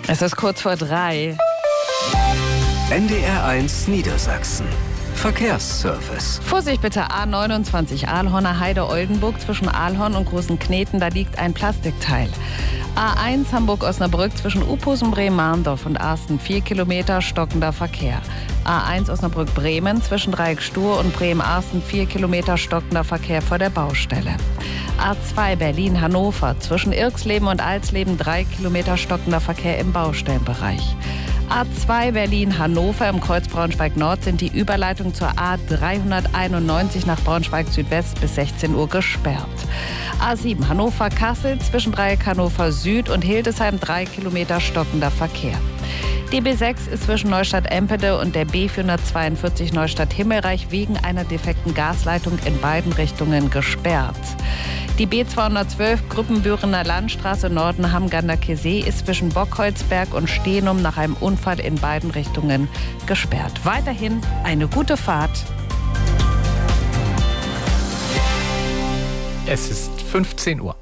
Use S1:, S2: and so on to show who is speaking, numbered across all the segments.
S1: Es ist kurz vor 3.
S2: NDR1 Niedersachsen. Verkehrsservice.
S1: Vorsicht bitte, A29 Aalhorner Heide-Oldenburg zwischen Aalhorn und Großen Kneten, da liegt ein Plastikteil. A1 Hamburg-Osnabrück zwischen Uphusen, Bremen-Mahndorf und Arsten 4 Kilometer stockender Verkehr. A1 Osnabrück-Bremen zwischen Dreieck Stur und Bremen-Arsten 4 Kilometer stockender Verkehr vor der Baustelle. A2 Berlin-Hannover zwischen Irxleben und Alsleben 3 Kilometer stockender Verkehr im Baustellenbereich. A2 Berlin-Hannover im Kreuz Braunschweig-Nord sind die Überleitungen zur A391 nach Braunschweig-Südwest bis 16 Uhr gesperrt. A7 Hannover-Kassel zwischen Dreieck Hannover Süd und Hildesheim 3 Kilometer stockender Verkehr. Die B6 ist zwischen Neustadt-Empede und der B442 Neustadt-Himmelreich wegen einer defekten Gasleitung in beiden Richtungen gesperrt. Die B212 Gruppenbürener Landstraße Norden Hamm-Ganderkesee ist zwischen Bockholzberg und Steenum nach einem Unfall in beiden Richtungen gesperrt. Weiterhin eine gute Fahrt.
S3: Es ist 15 Uhr.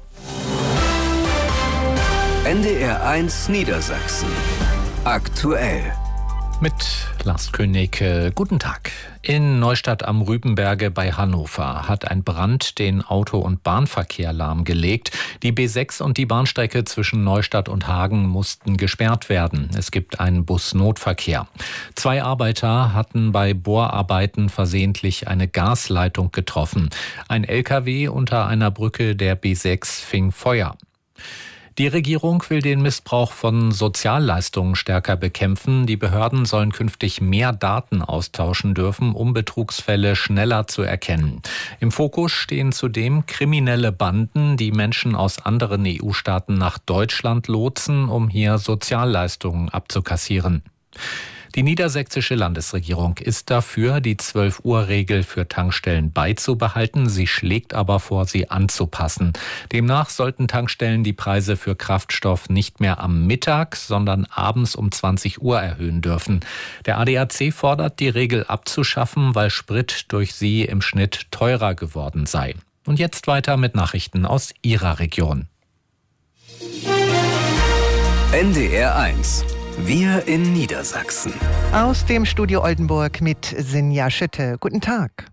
S2: NDR1 Niedersachsen. Aktuell.
S3: Mit Lars König, guten Tag. In Neustadt am Rübenberge bei Hannover hat ein Brand den Auto- und Bahnverkehr lahmgelegt. Die B6 und die Bahnstrecke zwischen Neustadt und Hagen mussten gesperrt werden. Es gibt einen Busnotverkehr. 2 Arbeiter hatten bei Bohrarbeiten versehentlich eine Gasleitung getroffen. Ein LKW unter einer Brücke der B6 fing Feuer. Die Regierung will den Missbrauch von Sozialleistungen stärker bekämpfen. Die Behörden sollen künftig mehr Daten austauschen dürfen, um Betrugsfälle schneller zu erkennen. Im Fokus stehen zudem kriminelle Banden, die Menschen aus anderen EU-Staaten nach Deutschland lotsen, um hier Sozialleistungen abzukassieren. Die niedersächsische Landesregierung ist dafür, die 12-Uhr-Regel für Tankstellen beizubehalten. Sie schlägt aber vor, sie anzupassen. Demnach sollten Tankstellen die Preise für Kraftstoff nicht mehr am Mittag, sondern abends um 20 Uhr erhöhen dürfen. Der ADAC fordert, die Regel abzuschaffen, weil Sprit durch sie im Schnitt teurer geworden sei. Und jetzt weiter mit Nachrichten aus Ihrer Region.
S2: NDR1. Wir in Niedersachsen.
S4: Aus dem Studio Oldenburg mit Sinja Schütte. Guten Tag.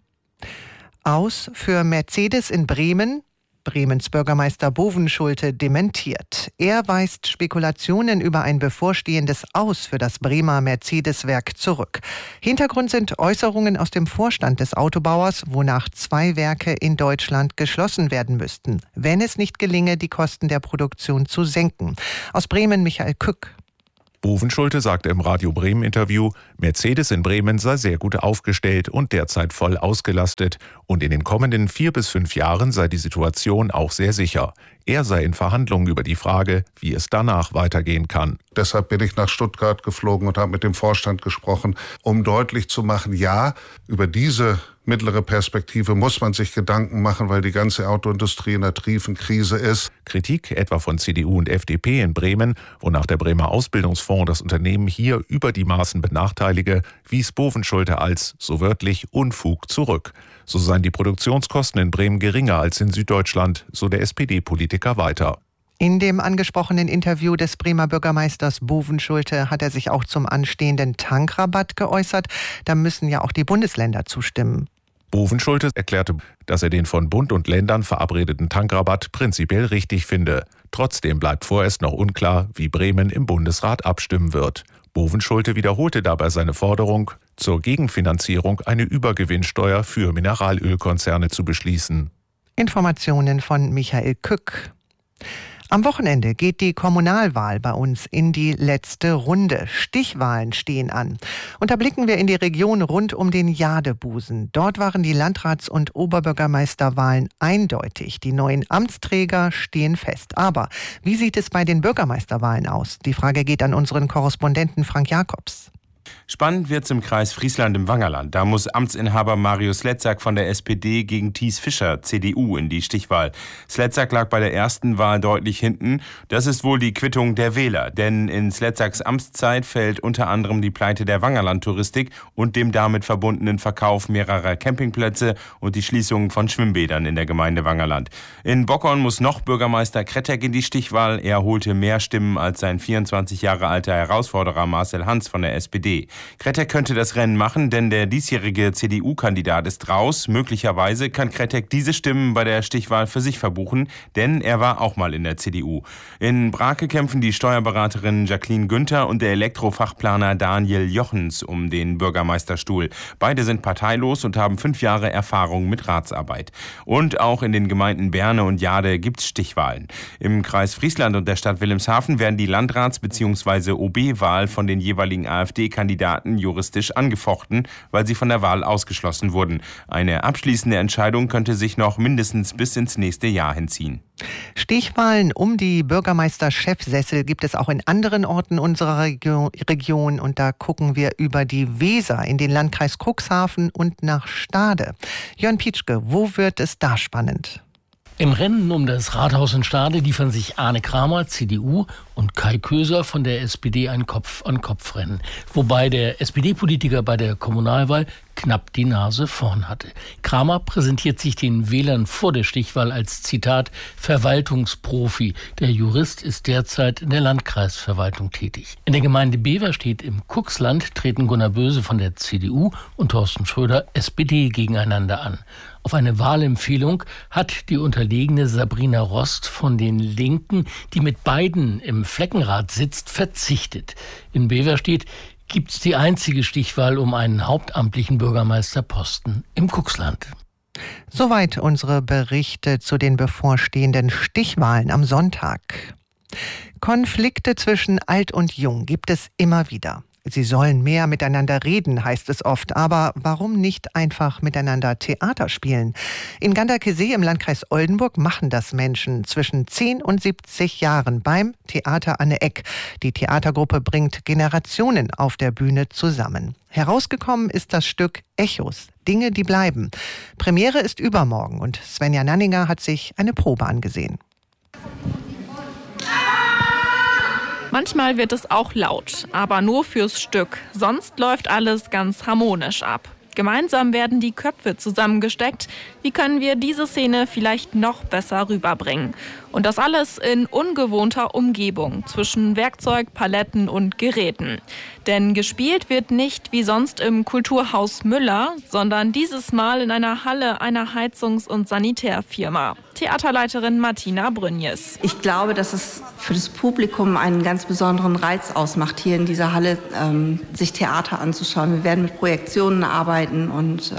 S4: Aus für Mercedes in Bremen. Bremens Bürgermeister Bovenschulte dementiert. Er weist Spekulationen über ein bevorstehendes Aus für das Bremer Mercedes-Werk zurück. Hintergrund sind Äußerungen aus dem Vorstand des Autobauers, wonach 2 Werke in Deutschland geschlossen werden müssten, wenn es nicht gelinge, die Kosten der Produktion zu senken. Aus Bremen Michael Kück.
S5: Bovenschulte sagte im Radio Bremen-Interview, Mercedes in Bremen sei sehr gut aufgestellt und derzeit voll ausgelastet. Und in den kommenden 4 bis 5 Jahren sei die Situation auch sehr sicher. Er sei in Verhandlungen über die Frage, wie es danach weitergehen kann.
S6: Deshalb bin ich nach Stuttgart geflogen und habe mit dem Vorstand gesprochen, um deutlich zu machen, ja, über diese mittlere Perspektive muss man sich Gedanken machen, weil die ganze Autoindustrie in einer tiefen Krise ist.
S5: Kritik etwa von CDU und FDP in Bremen, wonach der Bremer Ausbildungsfonds das Unternehmen hier über die Maßen benachteilige, wies Bovenschulte als, so wörtlich, Unfug zurück. So seien die Produktionskosten in Bremen geringer als in Süddeutschland, so der SPD-Politiker weiter.
S4: In dem angesprochenen Interview des Bremer Bürgermeisters Bovenschulte hat er sich auch zum anstehenden Tankrabatt geäußert. Da müssen ja auch die Bundesländer zustimmen.
S5: Bovenschulte erklärte, dass er den von Bund und Ländern verabredeten Tankrabatt prinzipiell richtig finde. Trotzdem bleibt vorerst noch unklar, wie Bremen im Bundesrat abstimmen wird. Bovenschulte wiederholte dabei seine Forderung, zur Gegenfinanzierung eine Übergewinnsteuer für Mineralölkonzerne zu beschließen.
S4: Informationen von Michael Kück. Am Wochenende geht die Kommunalwahl bei uns in die letzte Runde. Stichwahlen stehen an. Und da blicken wir in die Region rund um den Jadebusen. Dort waren die Landrats- und Oberbürgermeisterwahlen eindeutig. Die neuen Amtsträger stehen fest. Aber wie sieht es bei den Bürgermeisterwahlen aus? Die Frage geht an unseren Korrespondenten Frank Jakobs.
S7: Spannend wird's im Kreis Friesland im Wangerland. Da muss Amtsinhaber Mario Slezak von der SPD gegen Thies Fischer, CDU, in die Stichwahl. Slezak lag bei der ersten Wahl deutlich hinten. Das ist wohl die Quittung der Wähler. Denn in Slezaks Amtszeit fällt unter anderem die Pleite der Wangerland-Touristik und dem damit verbundenen Verkauf mehrerer Campingplätze und die Schließung von Schwimmbädern in der Gemeinde Wangerland. In Bockhorn muss noch Bürgermeister Krettek in die Stichwahl. Er holte mehr Stimmen als sein 24 Jahre alter Herausforderer Marcel Hans von der SPD. Krettek könnte das Rennen machen, denn der diesjährige CDU-Kandidat ist raus. Möglicherweise kann Krettek diese Stimmen bei der Stichwahl für sich verbuchen, denn er war auch mal in der CDU. In Brake kämpfen die Steuerberaterin Jacqueline Günther und der Elektrofachplaner Daniel Jochens um den Bürgermeisterstuhl. Beide sind parteilos und haben 5 Jahre Erfahrung mit Ratsarbeit. Und auch in den Gemeinden Berne und Jade gibt's Stichwahlen. Im Kreis Friesland und der Stadt Wilhelmshaven werden die Landrats- bzw. OB-Wahl von den jeweiligen AfD-Kandidaten juristisch angefochten, weil sie von der Wahl ausgeschlossen wurden. Eine abschließende Entscheidung könnte sich noch mindestens bis ins nächste Jahr hinziehen.
S4: Stichwahlen um die Bürgermeister-Chefsessel gibt es auch in anderen Orten unserer Region und da gucken wir über die Weser in den Landkreis Cuxhaven und nach Stade. Jörn Pietschke, wo wird es da spannend?
S8: Im Rennen um das Rathaus in Stade liefern sich Arne Kramer, CDU, und Kai Köser von der SPD ein Kopf-an-Kopf-Rennen. Wobei der SPD-Politiker bei der Kommunalwahl knapp die Nase vorn hatte. Kramer präsentiert sich den Wählern vor der Stichwahl als, Zitat, Verwaltungsprofi. Der Jurist ist derzeit in der Landkreisverwaltung tätig. In der Gemeinde Beverstedt im Cuxland treten Gunnar Böse von der CDU und Thorsten Schröder, SPD, gegeneinander an. Auf eine Wahlempfehlung hat die unterlegene Sabrina Rost von den Linken, die mit beiden im Fleckenrat sitzt, verzichtet. In Beverstedt gibt es die einzige Stichwahl um einen hauptamtlichen Bürgermeisterposten im Cuxland.
S4: Soweit unsere Berichte zu den bevorstehenden Stichwahlen am Sonntag. Konflikte zwischen Alt und Jung gibt es immer wieder. Sie sollen mehr miteinander reden, heißt es oft. Aber warum nicht einfach miteinander Theater spielen? In Ganderkesee im Landkreis Oldenburg machen das Menschen zwischen 10 und 70 Jahren beim Theater Anne Eck. Die Theatergruppe bringt Generationen auf der Bühne zusammen. Herausgekommen ist das Stück Echos, Dinge, die bleiben. Premiere ist übermorgen und Svenja Nanninger hat sich eine Probe angesehen.
S9: Manchmal wird es auch laut, aber nur fürs Stück. Sonst läuft alles ganz harmonisch ab. Gemeinsam werden die Köpfe zusammengesteckt. Wie können wir diese Szene vielleicht noch besser rüberbringen? Und das alles in ungewohnter Umgebung zwischen Werkzeug, Paletten und Geräten. Denn gespielt wird nicht wie sonst im Kulturhaus Müller, sondern dieses Mal in einer Halle einer Heizungs- und Sanitärfirma. Theaterleiterin Martina Brünjes.
S10: Ich glaube, dass es für das Publikum einen ganz besonderen Reiz ausmacht, hier in dieser Halle sich Theater anzuschauen. Wir werden mit Projektionen arbeiten und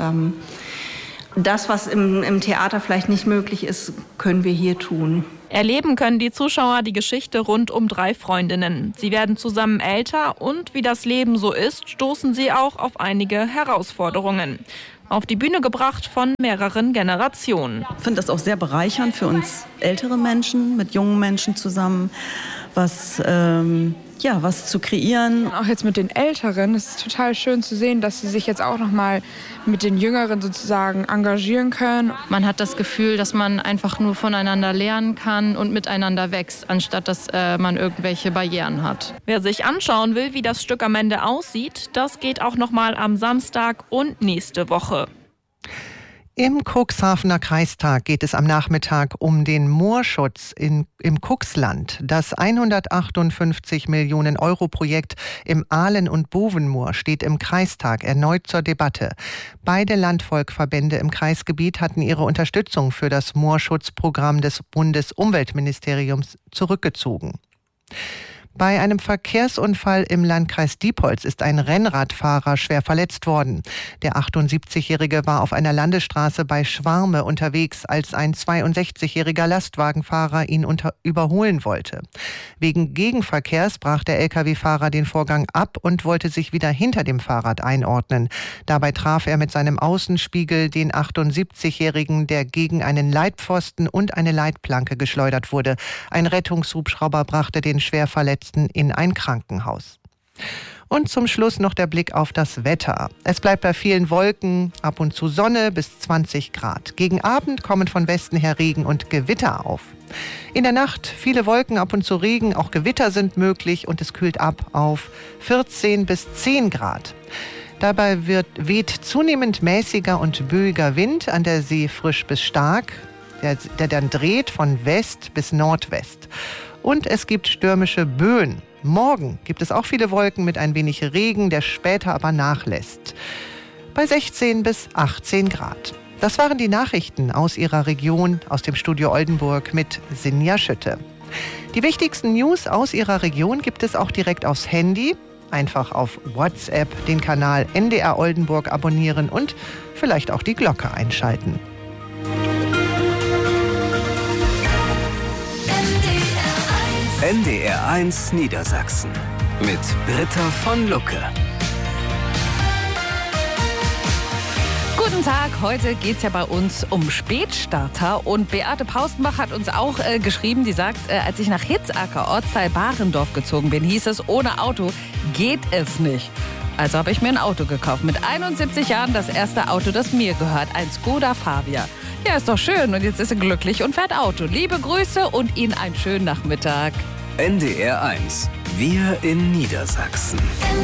S10: das, was im Theater vielleicht nicht möglich ist, können wir hier tun.
S9: Erleben können die Zuschauer die Geschichte rund um 3 Freundinnen. Sie werden zusammen älter und wie das Leben so ist, stoßen sie auch auf einige Herausforderungen. Auf die Bühne gebracht von mehreren Generationen.
S11: Ich finde das auch sehr bereichernd für uns ältere Menschen, mit jungen Menschen zusammen, was zu kreieren.
S12: Auch jetzt mit den Älteren, es ist total schön zu sehen, dass sie sich jetzt auch noch mal mit den Jüngeren sozusagen engagieren können.
S13: Man hat das Gefühl, dass man einfach nur voneinander lernen kann und miteinander wächst, anstatt dass man irgendwelche Barrieren hat.
S9: Wer sich anschauen will, wie das Stück am Ende aussieht, das geht auch noch mal am Samstag und nächste Woche.
S4: Im Cuxhavener Kreistag geht es am Nachmittag um den Moorschutz im Cuxland. Das 158 Millionen Euro Projekt im Ahlen- und Bovenmoor steht im Kreistag erneut zur Debatte. Beide Landvolkverbände im Kreisgebiet hatten ihre Unterstützung für das Moorschutzprogramm des Bundesumweltministeriums zurückgezogen. Bei einem Verkehrsunfall im Landkreis Diepholz ist ein Rennradfahrer schwer verletzt worden. Der 78-Jährige war auf einer Landesstraße bei Schwarme unterwegs, als ein 62-jähriger Lastwagenfahrer ihn überholen wollte. Wegen Gegenverkehrs brach der Lkw-Fahrer den Vorgang ab und wollte sich wieder hinter dem Fahrrad einordnen. Dabei traf er mit seinem Außenspiegel den 78-jährigen, der gegen einen Leitpfosten und eine Leitplanke geschleudert wurde. Ein Rettungshubschrauber brachte den schwer Verletzten in ein Krankenhaus. Und zum Schluss noch der Blick auf das Wetter. Es bleibt bei vielen Wolken, ab und zu Sonne bis 20 Grad. Gegen Abend kommen von Westen her Regen und Gewitter auf. In der Nacht viele Wolken, ab und zu Regen, auch Gewitter sind möglich und es kühlt ab auf 14 bis 10 Grad. Dabei weht zunehmend mäßiger und böiger Wind, an der See frisch bis stark, der dann dreht von West bis Nordwest. Und es gibt stürmische Böen. Morgen gibt es auch viele Wolken mit ein wenig Regen, der später aber nachlässt. Bei 16 bis 18 Grad. Das waren die Nachrichten aus Ihrer Region, aus dem Studio Oldenburg mit Sinja Schütte. Die wichtigsten News aus Ihrer Region gibt es auch direkt aufs Handy. Einfach auf WhatsApp den Kanal NDR Oldenburg abonnieren und vielleicht auch die Glocke einschalten.
S2: NDR1 Niedersachsen mit Britta von Lucke.
S1: Guten Tag, heute geht es ja bei uns um Spätstarter und Beate Paustenbach hat uns auch geschrieben, die sagt, als ich nach Hitzacker, Ortsteil Barendorf gezogen bin, hieß es, ohne Auto geht es nicht. Also habe ich mir ein Auto gekauft. Mit 71 Jahren das erste Auto, das mir gehört, ein Skoda Fabia. Ja, ist doch schön und jetzt ist sie glücklich und fährt Auto. Liebe Grüße und Ihnen einen schönen Nachmittag.
S2: NDR1, wir in Niedersachsen.